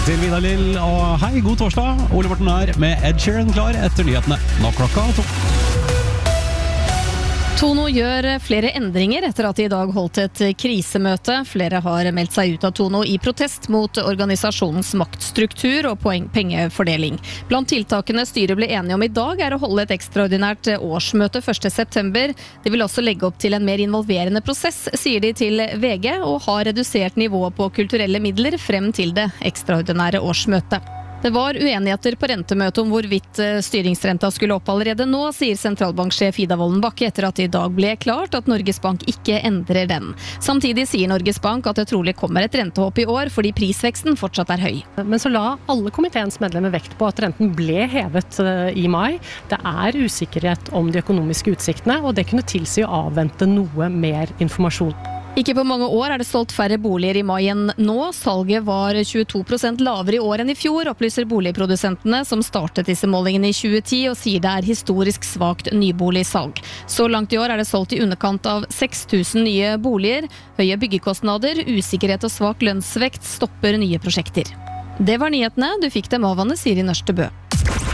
Takk til Vidar Lill, og hei, god torsdag. Ole Morten er med Ed Sheeran klar etter nyhetene. Nå klokka 2. Tono gjør flere endringer etter at de I dag holdt et krisemøte. Flere har meldt seg ut av Tono I protest mot organisasjonens maktstruktur og pengefordeling. Blant tiltakene styret ble enige om I dag å holde et ekstraordinært årsmøte 1. september. De vil også legge opp til en mer involverende prosess, sier de til VG, og har redusert nivået på kulturelle midler frem til det ekstraordinære årsmøtet. Det var uenigheter på rentemøtet om hvorvidt styringsrenta skulle opp allerede nå, sier sentralbanksjef Ida Wolden Bakke etter at det I dag ble klart at Norges Bank ikke endrer den. Samtidig sier Norges Bank at det trolig kommer et rentehopp I år fordi prisveksten fortsatt høy. Men så la alle komiteens medlemmer vekt på at renten ble hevet I mai. Det usikkerhet om de økonomiske utsiktene, og det kunne tilsi å avvente noe mer informasjon. Ikke på mange år det solgt færre boliger I mai enn nå. Salget var 22% lavere I år enn I fjor, opplyser boligprodusentene som startet disse målingene I 2010 og sier det historisk svakt nyboligsalg. Så langt I år det solgt I underkant av 6000 nye boliger. Høye byggekostnader, usikkerhet og svak lønnsvekt stopper nye prosjekter. Det var nyhetene. Du fikk dem av Anne Siri Nørstebø.